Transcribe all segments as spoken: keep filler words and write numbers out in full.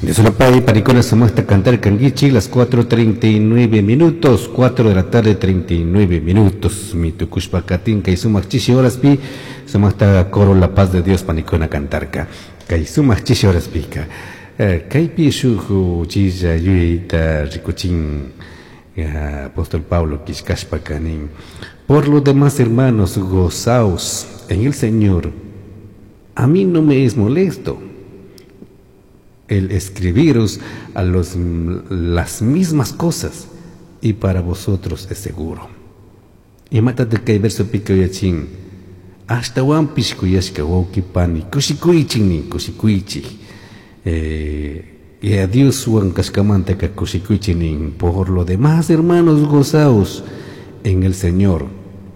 Desde la Pai, Paricola, somos hasta cantar Canguichi, las cuatro treinta y nueve minutos, cuatro de la tarde, treinta y nueve minutos. Mi tucushpacatín, que sumas chichi horas pi, somos hasta coro La Paz de Dios, Panicona cantarca. Que sumas chichi horas pica. Kaipi shuju, chilla, yuita, ricuchín, apóstol Pablo, Quiscashpacanín. Por lo demás, hermanos, gozaos en el Señor. A mí no me es molesto el escribiros a los, las mismas cosas, y para vosotros es seguro. Y mátate que hay verso pico yachin, hasta wan pishkuyashka wokipani, kushikuichin ni kushikuichi. Y a Dios wan kashkamanta ka kushikuichin. Por lo demás, hermanos, gozaos en el Señor.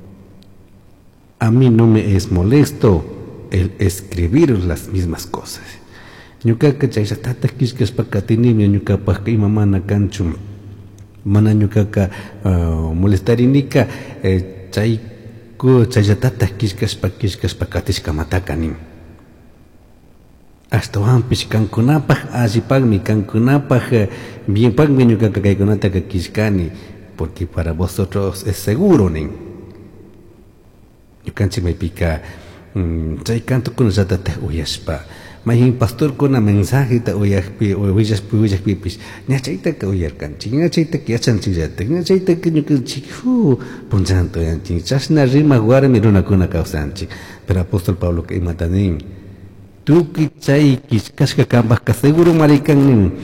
A mí no me es molesto el escribiros las mismas cosas. Ñukaka chaysa tata kishkashpakatinimi ñukapaka ima mana kanchu mana ñukaka uh, molestarinika eh, chayku chaysa tata kishkashpa kishkashpakatishkamatakanin hasta wampish kankunapaj allipagmi kankunapaj bienpagmi ñukaka kaykunataka kishkani, porque para vosotros es seguro nin ñukanchik maypika um, chay cantukuna tata uyashpa Mahin pastor con una mensaje ta uyakpi uyakpi uyakpi pis ñachaita ka uyarkanchik ñachaita ka yachanchikllatak ñachaita ka ñukanchik hu punchanto yanchik chashna rima warmi runakuna kawsanchik. Pero apóstol Pablo que imatanin tuki chay kishkashka kambajka seguro marikannin